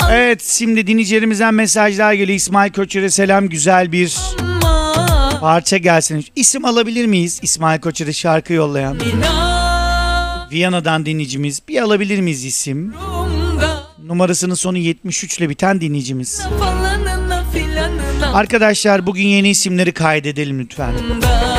Evet, şimdi dinleyicilerimizden mesajlar geliyor. İsmail Koçer'e selam, güzel bir parça gelsin. İsim alabilir miyiz? İsmail Koçer'e şarkı yollayan Viyana'dan dinleyicimiz. Bir alabilir miyiz isim? Numarasının sonu 73 ile biten dinleyicimiz. Arkadaşlar bugün yeni isimleri kaydedelim lütfen.